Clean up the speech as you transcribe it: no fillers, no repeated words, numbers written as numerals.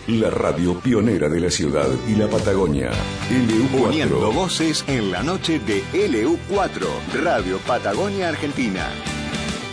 La radio pionera de la ciudad y la Patagonia. LU4. Uniendo voces en la noche de LU4, Radio Patagonia Argentina.